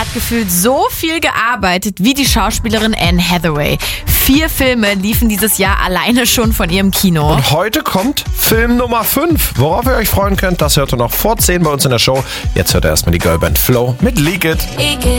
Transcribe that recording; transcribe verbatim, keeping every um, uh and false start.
hat gefühlt so viel gearbeitet wie die Schauspielerin Anne Hathaway. Vier Filme liefen dieses Jahr alleine schon von ihrem Kino. Und heute kommt Film Nummer fünf. Worauf ihr euch freuen könnt, das hört ihr noch vor zehn bei uns in der Show. Jetzt hört ihr erstmal die Girlband Flow mit Leak It.